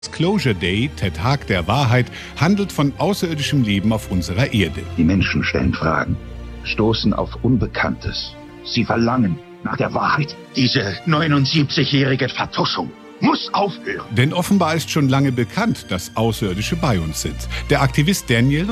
Disclosure Day, der Tag der Wahrheit, handelt von außerirdischem Leben auf unserer Erde. Die Menschen stellen Fragen, stoßen auf Unbekanntes. Sie verlangen nach der Wahrheit. Diese 79-jährige Vertuschung muss aufhören. Denn offenbar ist schon lange bekannt, dass Außerirdische bei uns sind. Der Aktivist Daniel